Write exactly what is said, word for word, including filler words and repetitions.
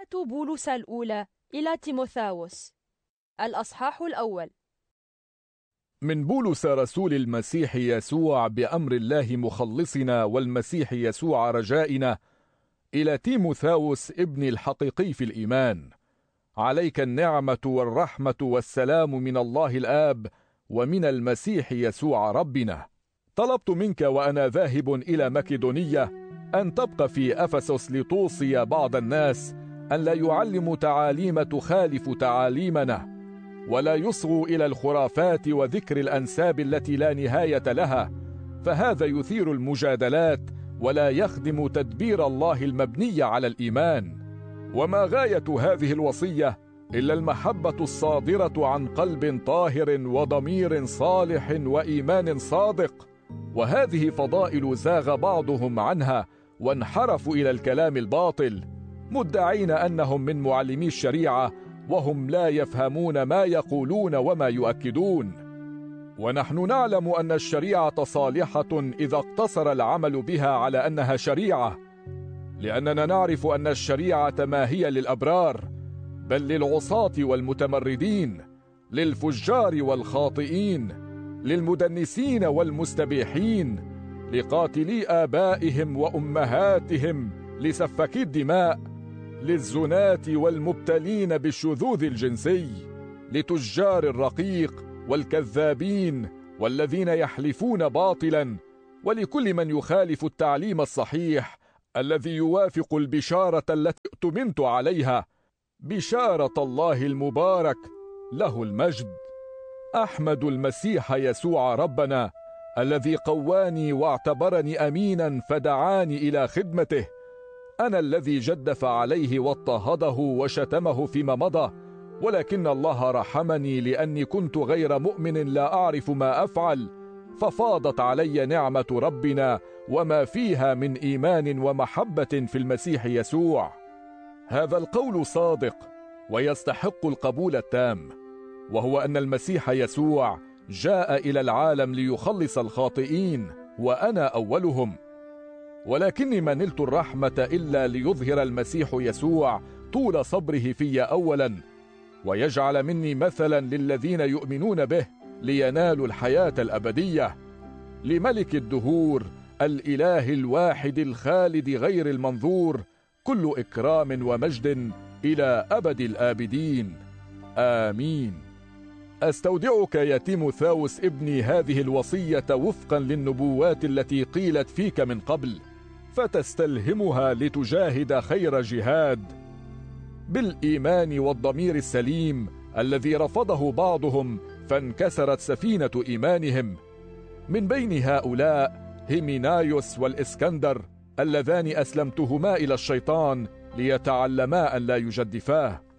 رسالة بولس الأولى إلى تيموثاوس، الأصحاح الأول. من بولس رسول المسيح يسوع بأمر الله مخلصنا والمسيح يسوع رجائنا، إلى تيموثاوس ابن الحقيقي في الإيمان. عليك النعمة والرحمة والسلام من الله الآب ومن المسيح يسوع ربنا. طلبت منك وأنا ذاهب إلى مكدونية أن تبقى في أفسس لتوصي بعض الناس أن لا يعلموا تعاليم تخالف تعاليمنا، ولا يصغوا إلى الخرافات وذكر الأنساب التي لا نهاية لها، فهذا يثير المجادلات ولا يخدم تدبير الله المبني على الإيمان. وما غاية هذه الوصية إلا المحبة الصادرة عن قلب طاهر وضمير صالح وإيمان صادق، وهذه فضائل زاغ بعضهم عنها وانحرفوا إلى الكلام الباطل، مدعين أنهم من معلمي الشريعة وهم لا يفهمون ما يقولون وما يؤكدون. ونحن نعلم أن الشريعة صالحة إذا اقتصر العمل بها على أنها شريعة، لأننا نعرف أن الشريعة ما هي للأبرار، بل للعصاة والمتمردين، للفجار والخاطئين، للمدنسين والمستبيحين، لقاتلي آبائهم وأمهاتهم، لسفكي الدماء، للزناة والمبتلين بالشذوذ الجنسي، لتجار الرقيق والكذابين والذين يحلفون باطلا، ولكل من يخالف التعليم الصحيح الذي يوافق البشارة التي اؤتمنت عليها، بشارة الله المبارك له المجد. أحمد المسيح يسوع ربنا الذي قواني واعتبرني أمينا فدعاني إلى خدمته، أنا الذي جدف عليه واضطهده وشتمه فيما مضى، ولكن الله رحمني لأني كنت غير مؤمن لا أعرف ما أفعل، ففاضت علي نعمة ربنا وما فيها من إيمان ومحبة في المسيح يسوع. هذا القول صادق ويستحق القبول التام، وهو أن المسيح يسوع جاء إلى العالم ليخلص الخاطئين وأنا أولهم، ولكني ما نلت الرحمة إلا ليظهر المسيح يسوع طول صبره في أولا، ويجعل مني مثلا للذين يؤمنون به لينالوا الحياة الأبدية، لملك الدهور الإله الواحد الخالد غير المنظور، كل إكرام ومجد إلى أبد الآبدين، آمين. أستودعك يا تيموثاوس ابني هذه الوصية وفقا للنبوات التي قيلت فيك من قبل، فتستلهمها لتجاهد خير جهاد بالإيمان والضمير السليم الذي رفضه بعضهم فانكسرت سفينة إيمانهم. من بين هؤلاء هيمينايوس والإسكندر اللذان أسلمتهما إلى الشيطان ليتعلما أن لا يجدفاه.